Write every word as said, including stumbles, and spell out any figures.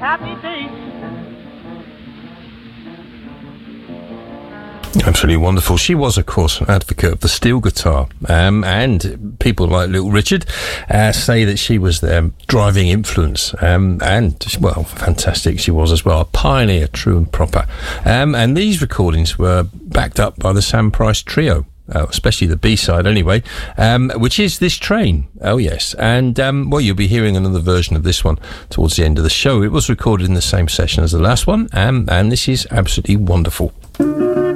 happy days. Absolutely wonderful. She was, of course, an advocate of the steel guitar, um, and people like Little Richard uh, say that she was their driving influence, um, and, well, fantastic she was as well, a pioneer, true and proper. Um, and these recordings were backed up by the Sam Price Trio. Uh, especially the B-side anyway, um, which is This Train. Oh, yes. And, um, well, you'll be hearing another version of this one towards the end of the show. It was recorded in the same session as the last one, um, and this is absolutely wonderful.